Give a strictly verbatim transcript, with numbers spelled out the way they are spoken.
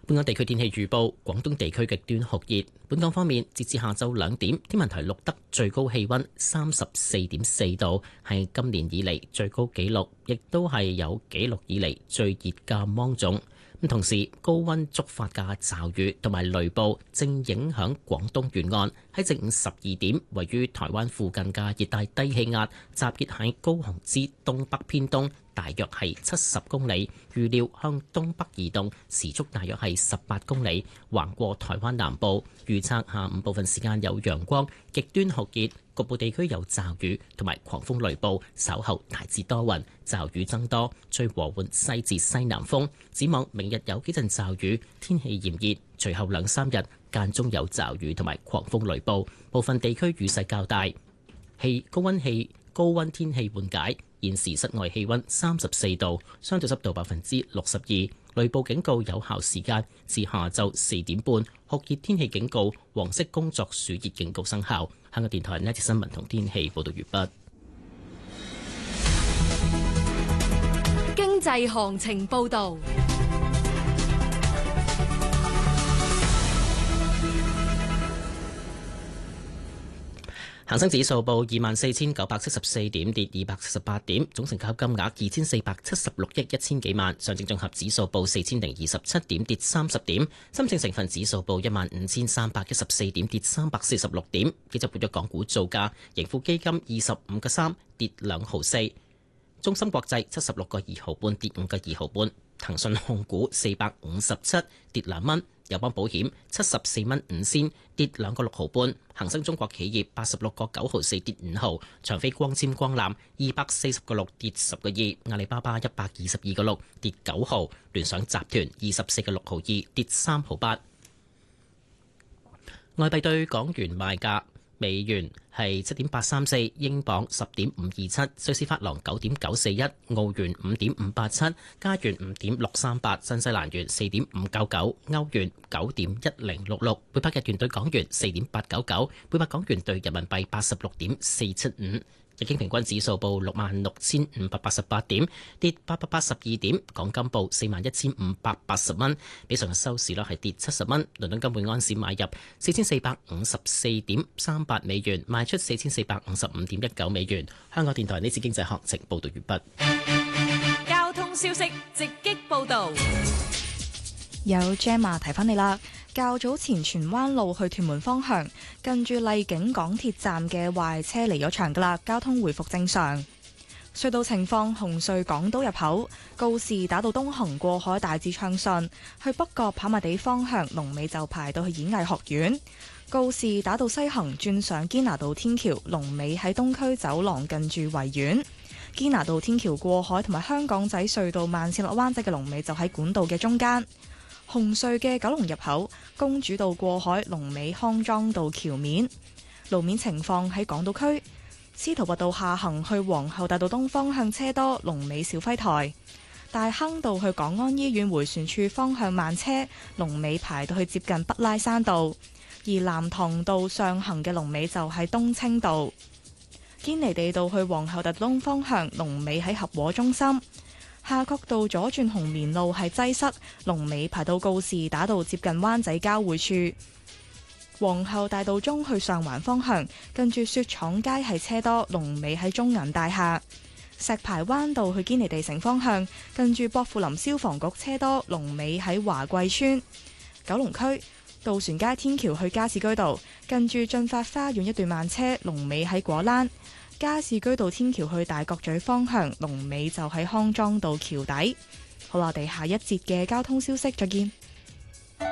本港地區天氣預報：廣東地區極端酷熱。本港方面，截至下晝兩點，天文台錄得最高氣溫三十四點四度，係今年以嚟最高紀錄，亦都係有紀錄以嚟最熱嘅芒種。咁同時，高溫觸發嘅驟雨同埋雷暴正影響廣東沿岸。喺正午十二點，位於台灣附近嘅熱帶低氣壓集結喺高雄之東北偏東，大約係七十公里，預料向東北移動，時速大約係十八公里，橫過台灣南部。預測下午部分時間有陽光，極端酷熱，局部地區有驟雨同埋狂風雷暴，稍後大致多雲，驟雨增多，吹和緩西至西南風。展望明日有幾陣驟雨，天氣炎熱，隨後兩三日間中有驟雨同埋狂風雷暴，部分地區雨勢較大。氣高溫氣高溫天氣緩解，現時室外氣溫三十四度，相對濕度百分之六十二。雷暴警告有效時間至下晝四點半，酷熱天氣警告、黃色工作暑熱警告生效。香港電台呢一節新聞同天氣報道完畢。 經濟行情報道。 恒生指數報二萬四千九百七十四點，跌二百七十八點，總成交金額二千四百七十六億一千幾萬。上證綜合指數報四千零二十七點，跌三十點。深證成分指數報一萬五千三百一十四點，跌三百四十六點。幾隻活躍港股造價，盈富基金二十五個三，跌兩毫四。中芯國際七十六個二毫半，跌五個二毫半。騰訊控股四百五十七，跌兩蚊。友邦保險七十四蚊五仙，跌兩個六毫半。恒生中國企業八十六個九毫四，跌五毫。長飛光纖光纜二百四十個六，跌十個二。阿里巴巴一百二十二個六，跌九毫。聯想集團二十四個六毫二，跌三毫八。外幣對港元賣價。美元係七點八三四，英鎊十點五二七，瑞士法郎九點九四一，澳元五點五八七，加元五點六三八，新西蘭元四點五九九，歐元九點一零六六，每百日元對港元四點八九九，每百港元對人民幣八十六點四七五。日經平均指數報六萬六千五百八十八點，跌八百八十二點。港金報四萬一千五百八十蚊，比上日收市率係跌七十蚊。倫敦金每安士買入四千四百五十四點三八美元，賣出四千四百五十五點一九美元。香港電台呢次經濟學程報道完畢。交通消息直擊報道， 有 Gemma 提翻你啦。較早前荃灣路去屯門方向，近住荔景港鐵站嘅壞車離咗場噶啦，交通回復正常。隧道情況：紅隧港島入口告士打道東行過海大致暢順，去北角跑馬地方向龍尾就排到去演藝學院。告士打道西行轉上堅拿道天橋，龍尾喺東區走廊近住維園。堅拿道天橋過海同埋香港仔隧道慢線落灣仔嘅龍尾就喺管道嘅中間。紅隧嘅九龍入口公主道過海龍尾康莊道橋面。路面情況喺港島區司徒拔道下行去皇后大道東方向車多，龍尾肇輝台。大坑道去港安醫院迴旋處方向慢車，龍尾排到去接近北拉山道。而南塘道上行嘅龍尾就喺東青道。堅尼地道去皇后大道東方向龍尾喺合和中心。夏慤道左轉紅棉路係擠塞，龍尾排到告士打道接近灣仔交匯處。皇后大道中去上環方向，近住雪廠街係車多，龍尾喺中銀大廈。石排灣道去堅尼地城方向，近住薄扶林消防局車多，龍尾喺華貴村。九龍區渡船街天橋去加士居道，近住駿發花園一段慢車，龍尾喺果欄。加士居道天橋去大角咀方向，龍尾就喺康莊道橋底。好啦，我哋下一節嘅交通消息再見。